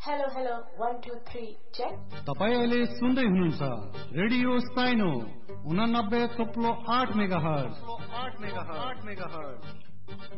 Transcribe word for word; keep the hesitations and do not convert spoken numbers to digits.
Hello hello one two three check. तपाईं अहिले सुन्दै हुनुहुन्छ रेडियो साइनो उनानब्बे थोप्लो आठ मेगाहर्ज।